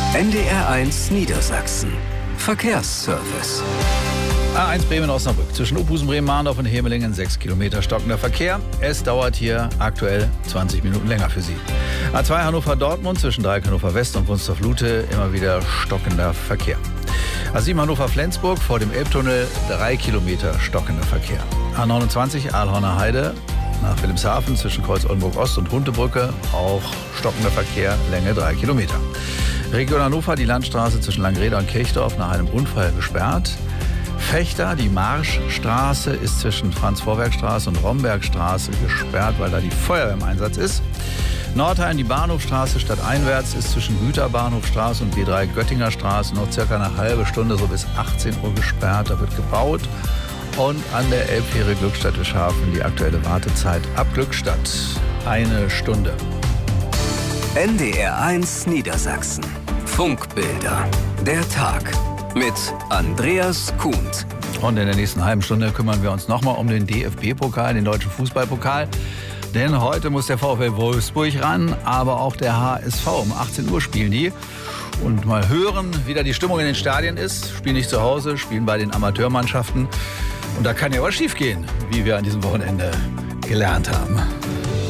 NDR1 Niedersachsen. Verkehrsservice. A1 Bremen-Osnabrück. Zwischen Uphusen-Bremen-Mahndorf und Hemelingen 6 Kilometer stockender Verkehr. Es dauert hier aktuell 20 Minuten länger für Sie. A2 Hannover-Dortmund zwischen Dreieck Hannover-West und Wunstorf-Lute immer wieder stockender Verkehr. A7 Hannover-Flensburg vor dem Elbtunnel 3 Kilometer stockender Verkehr. A29 Aalhorner Heide nach Wilhelmshaven zwischen Kreuz Oldenburg-Ost und Huntebrücke auch stockender Verkehr, Länge 3 Kilometer. Region Hannover, die Landstraße zwischen Langreda und Kirchdorf nach einem Unfall gesperrt. Fechter, die Marschstraße ist zwischen Franz-Vorwerk-Straße und Rombergstraße gesperrt, weil da die Feuerwehr im Einsatz ist. Nordheim, die Bahnhofstraße stadteinwärts ist zwischen Güterbahnhofstraße und B3 Göttinger Straße noch circa eine halbe Stunde, so bis 18 Uhr gesperrt. Da wird gebaut. Und an der Elbfähre Glückstadt-Wischhafen die aktuelle Wartezeit ab Glückstadt. 1 Stunde. NDR1 Niedersachsen. Funkbilder. Der Tag. Mit Andreas Kuhnt. Und in der nächsten halben Stunde kümmern wir uns nochmal um den DFB-Pokal, den Deutschen Fußballpokal. Denn heute muss der VfL Wolfsburg ran, aber auch der HSV. Um 18 Uhr spielen die. Und mal hören, wie da die Stimmung in den Stadien ist. Spielen nicht zu Hause, spielen bei den Amateurmannschaften. Und da kann ja was schief gehen, wie wir an diesem Wochenende gelernt haben.